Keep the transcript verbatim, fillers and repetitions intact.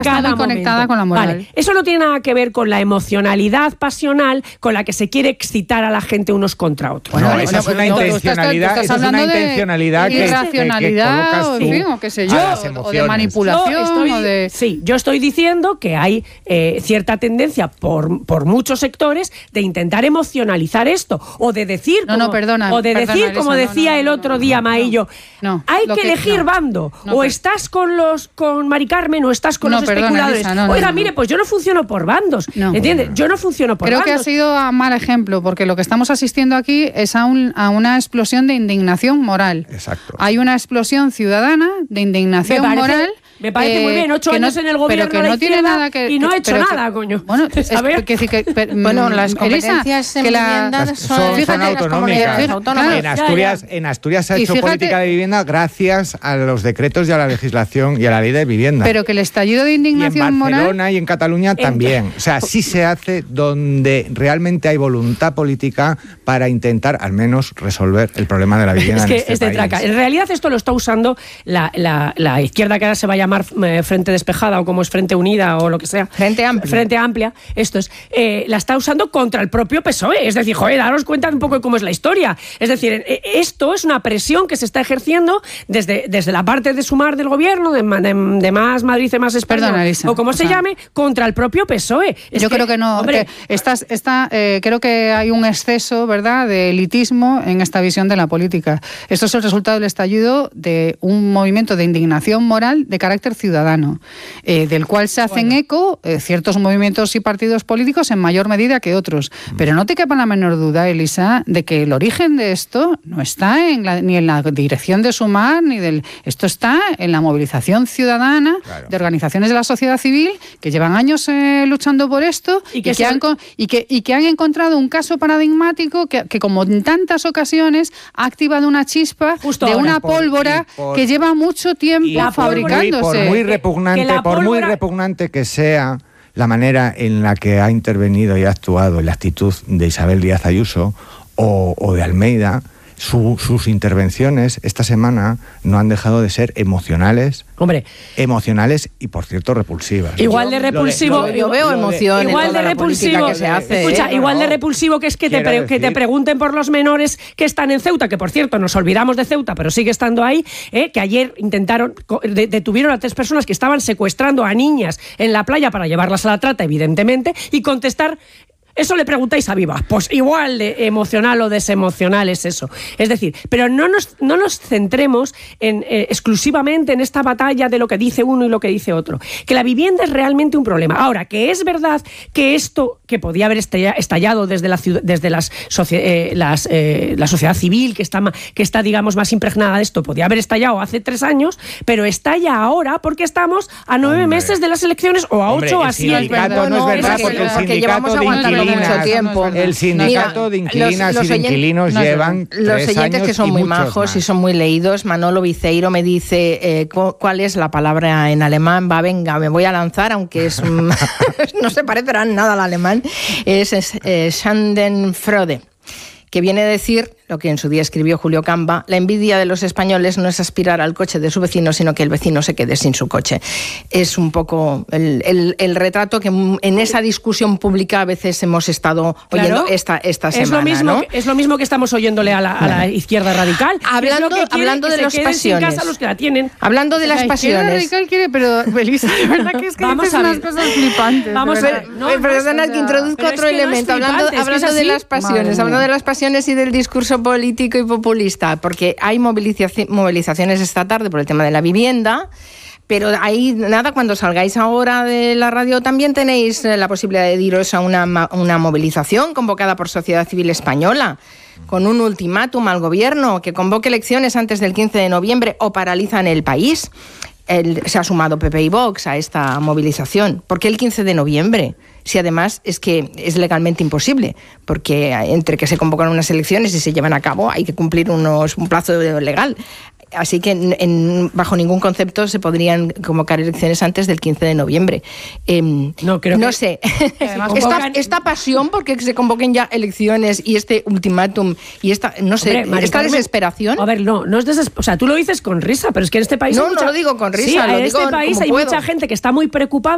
Está muy conectada con la moral. Vale. Eso no tiene nada que ver con la emocionalidad pasional con la que se quiere excitar a la gente unos contra otros. Bueno, Bueno, esa es una no, tú estás- intencionalidad, tú estás esa es una hablando de intencionalidad que, irracionalidad, que, que o, colocas en tú fin, o qué sé a yo, las o de emociones. manipulación, Yo estoy, o de... Sí, yo estoy diciendo que hay eh, cierta tendencia por, por muchos sectores de intentar emocionalizar esto, o de decir, No, como, no, perdona, o de perdona, decir Elisa, como no, decía no, el no, otro no, día no, Maillo, no, hay lo que, que- elegir no, bando, no, o per- estás con los con Mari Carmen o estás con No, los perdona, especuladores. Elisa, no, no, Oiga, no, mire, no. pues yo no funciono por bandos, No. ¿entiendes? Yo no funciono por Creo bandos. que ha sido a mal ejemplo, porque lo que estamos asistiendo aquí es a, un, a una explosión de indignación moral. Exacto. Hay una explosión ciudadana de indignación Me parece- moral. me parece muy bien, ocho que años en el gobierno pero que de la no tiene izquierda nada que, y no ha que- hecho pero que- nada, coño. Bueno, es, A ver. que, que, que, per- Bueno, mm, las Elisa, competencias en que la- vivienda Las- son, son, fíjate, son las autonómicas. comunidades autónomas. En Asturias, en Asturias se ha Y hecho fíjate- política de vivienda gracias a los decretos y a la legislación y a la ley de vivienda. Pero que el estallido de y en indignación Barcelona moral... y en Cataluña también. O sea, sí se hace donde realmente hay voluntad política para intentar al menos resolver el problema de la vivienda Es que en este es de país. traca. En realidad esto lo está usando la, la, la izquierda, que ahora se va a llamar eh, Frente Despejada, o como es Frente Unida o lo que sea. Frente Amplia. Frente Amplia. Esto es, eh, la está usando contra el propio P S O E. Es decir, joder, daros cuenta un poco de cómo es la historia. Es decir, eh, esto es una presión que se está ejerciendo desde, desde la parte de Sumar del gobierno, de, de, de Más Madrid, Más España, Perdona, Elisa, o como o se sea, llame, contra el propio P S O E. Es Yo creo que no, hombre, que estás, está, eh, creo que hay un exceso, ¿verdad?, de elitismo en esta visión de la política. Esto es el resultado del estallido de un movimiento de indignación moral de carácter ciudadano, eh, del cual se hacen Bueno. eco eh, ciertos movimientos y partidos políticos en mayor medida que otros. Pero no te quepa la menor duda, Elisa, de que el origen de esto no está en la, ni en la dirección de Sumar, ni del... Esto está en la movilización ciudadana, Claro. de organizaciones de la sociedad civil que llevan años eh, luchando por esto Y y que que, se- han, co- y, que, y que han encontrado un caso paradigmático que, que, como en tantas ocasiones, ha activado una chispa Justo de ahora. una Por- pólvora y por- que lleva mucho tiempo Y por fabricándose. muy, por muy Que- repugnante, que la por muy pólvora- repugnante que sea la manera en la que ha intervenido y ha actuado en la actitud de Isabel Díaz Ayuso o, o de Almeida, su- sus intervenciones esta semana no han dejado de ser emocionales, hombre, emocionales y, por cierto, repulsivas. igual de Lo de- repulsivo. lo de- Yo veo lo de- emoción en igual toda de la política repulsivo que se hace. escucha, ¿eh? igual de No, repulsivo que es que te, quiero pre- que te decir- pregunten por los menores que están en Ceuta, que por cierto nos olvidamos de Ceuta, pero sigue estando ahí, ¿eh? Que ayer intentaron, co- de- detuvieron a tres personas que estaban secuestrando a niñas en la playa para llevarlas a la trata, evidentemente, y contestar. Eso le preguntáis a Viva, pues igual de emocional o desemocional es eso. Es decir, pero no nos, no nos centremos en, eh, exclusivamente en esta batalla de lo que dice uno y lo que dice otro. Que la vivienda es realmente un problema. Ahora, que es verdad que esto, que podía haber estalla- estallado desde la ciudad, desde las, socie- eh, las eh, la sociedad civil, que está, ma- que está, digamos, más impregnada de esto, podía haber estallado hace tres años, pero estalla ahora porque estamos a nueve Hombre. meses de las elecciones, o a Hombre, ocho o a el siete. sindicato no, No, es no, verdad, es porque que- el porque sindicato llevamos de aguantando inquilinas, mucho tiempo. el sindicato de Mira, inquilinas los- y de los oyen- inquilinos no, llevan Los tres oyentes años que son y muy muchos majos más. y son muy leídos, Manolo Viceiro me dice eh, cu- cuál es la palabra en alemán. Va, venga, me voy a lanzar, aunque es mm, no se parecerá nada al alemán. Es, es eh, Schadenfreude, que viene a decir lo que en su día escribió Julio Camba: la envidia de los españoles no es aspirar al coche de su vecino, sino que el vecino se quede sin su coche. Es un poco el, el, el retrato que en esa discusión pública a veces hemos estado Claro. oyendo esta, esta es semana. lo mismo ¿no? que, es lo mismo que estamos oyéndole a la, a la izquierda radical. Hablando- Es lo que quieren, hablando que de se las queden pasiones. sin casa los que la tienen. Hablando de las La izquierda pasiones. radical quiere, pero Belisa, de verdad que es que Vamos dices a unas ver. cosas flipantes. Vamos de a verdad. ver. No, Eh, no, perdona o sea, que introduzco pero es otro que no es elemento, hablando, flipante, es que es hablando de así. las pasiones, Madre hablando mía. de las pasiones y del discurso político y populista, porque hay movilizaci- movilizaciones esta tarde por el tema de la vivienda. Pero ahí, nada, cuando salgáis ahora de la radio también tenéis eh, la posibilidad de iros a una, ma- una movilización convocada por Sociedad Civil Española, con un ultimátum al gobierno que convoque elecciones antes del quince de noviembre o paralizan el país. El- se ha sumado P P y Vox a esta movilización. ¿Por qué el quince de noviembre? Si además es que es legalmente imposible, porque entre que se convocan unas elecciones y se llevan a cabo hay que cumplir unos, un plazo legal. Así que en, en, bajo ningún concepto se podrían convocar elecciones antes del quince de noviembre. Eh, No, creo no que- sé. Además, esta, convocan- esta pasión porque se convoquen ya elecciones y este ultimátum y esta, no sé, Hombre, Mari esta Carmen, desesperación. A ver, no, no es desesper- o sea, tú lo dices con risa, pero es que en este país No, hay no mucha- lo digo con risa, Sí, lo en digo este país como hay puedo. mucha gente que está muy preocupada